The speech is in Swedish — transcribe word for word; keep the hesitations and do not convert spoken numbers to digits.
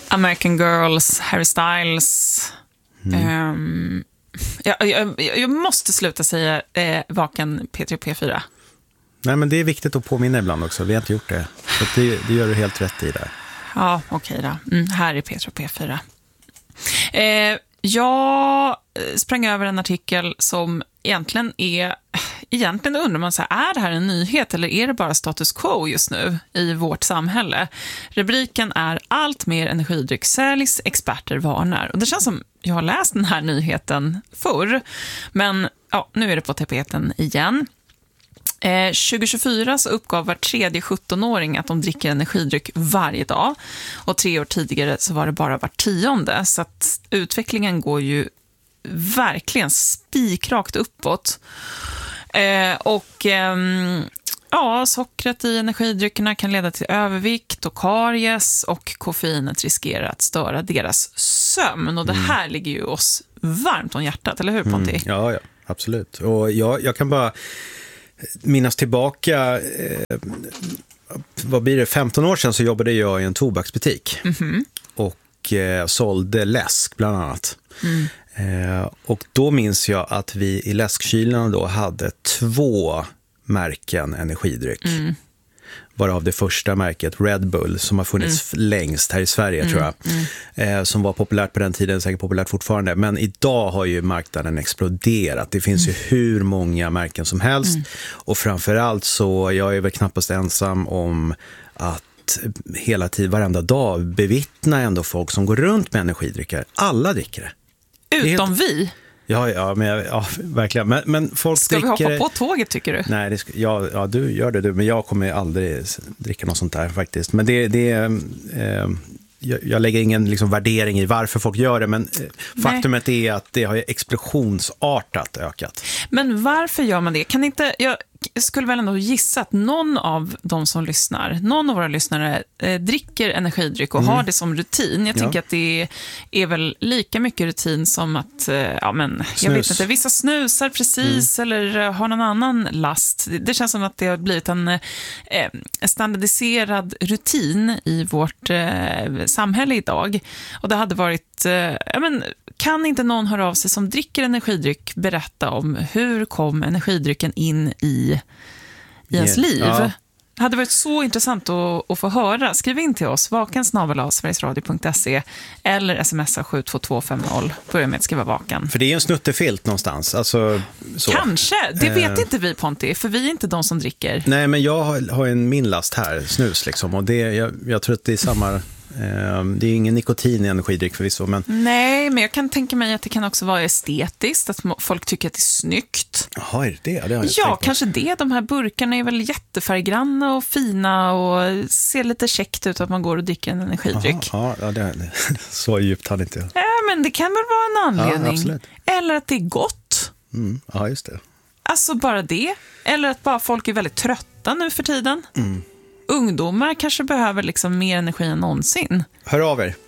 American Girls, Harry Styles. Mm. Um, jag, jag, jag måste sluta säga eh, vaken P tre och P fyra. Nej, men det är viktigt att påminna ibland också. Vi har inte gjort det. Så det, det gör du helt rätt i där. Ja, okej då. Mm, här är P tre och P fyra. Eh, jag sprang över en artikel som egentligen är... Egentligen undrar man så här, är det här en nyhet eller är det bara status quo just nu i vårt samhälle? Rubriken är allt mer energidryck säljs, experter varnar. Och det känns som jag har läst den här nyheten förr. Men ja, nu är det på tapeten igen. Eh, tjugo tjugofyra så uppgav var tredje sjuttonåring att de dricker energidryck varje dag. Och tre år tidigare så var det bara var tionde. Så att utvecklingen går ju verkligen spikrakt uppåt. Eh, och ehm, ja, sockret i energidryckerna kan leda till övervikt och karies, och koffeinet riskerar att störa deras sömn. Och det här mm. ligger ju oss varmt om hjärtat, eller hur Ponti? Mm. Ja, ja, absolut. Och jag, jag kan bara minnas tillbaka, eh, vad blir det, femton år sedan så jobbade jag i en tobaksbutik. Mm-hmm. Och eh, sålde läsk bland annat. Mm. Eh, och då minns jag att vi i läskkylarna då hade två märken energidryck. Mm. Varav det första märket, Red Bull, som har funnits mm. längst här i Sverige mm. tror jag. Mm. Eh, som var populärt på den tiden, säkert populärt fortfarande. Men idag har ju marknaden exploderat. Det finns mm. ju hur många märken som helst. Mm. Och framförallt så, jag är väl knappast ensam om att hela tiden, varenda dag bevittna ändå folk som går runt med energidrycker. Alla dricker det. Utom helt... vi? Ja, ja, men, ja verkligen. Men, men folk ska dricker... vi hoppa på tåget, tycker du? Nej, det ska... ja, ja, du gör det du. Men jag kommer aldrig dricka något sånt där faktiskt. Men det, det är... Eh, jag, jag lägger ingen liksom, värdering i varför folk gör det. Men eh, faktumet är att det har explosionsartat ökat. Men varför gör man det? Kan inte... Jag... Jag skulle väl ändå gissa att någon av de som lyssnar, någon av våra lyssnare eh, dricker energidryck och mm. har det som rutin. Jag tänker ja. att det är väl lika mycket rutin som att, eh, ja men, jag vet inte, vissa snusar precis mm. eller eh, har någon annan last. Det, det känns som att det har blivit en eh, standardiserad rutin i vårt eh, samhälle idag. Och det hade varit, eh, ja men, kan inte någon höra av sig som dricker energidryck berätta om hur kom energidrycken in i, i ens liv? Ja. Det hade varit så intressant att, att få höra. Skriv in till oss, vaken snabel-a sverigesradio punkt se eller smsa sju två två fem noll. Börja med att skriva vaken. För det är en snuttefilt någonstans. Alltså, så. Kanske, det vet eh. inte vi, Ponti, för vi är inte de som dricker. Nej, men jag har, har en min last här, snus liksom. Och det, jag, jag tror att det är samma... Det är ingen nikotin i energidryck förvisso, men... Nej, men jag kan tänka mig att det kan också vara estetiskt, att folk tycker att det är snyggt. Jaha, är det det? Det har jag ja, kanske det. De här burkarna är väl jättefärggranna och fina och ser lite käckt ut att man går och dricker en energidryck. Aha, ja, det, det, så djupt hade inte jag. Ja, men det kan väl vara en anledning. Ja, absolut. Eller att det är gott. Mm, ja, just det. Alltså bara det. Eller att bara folk är väldigt trötta nu för tiden. Mm. Ungdomar kanske behöver liksom mer energi än någonsin. Hör av er.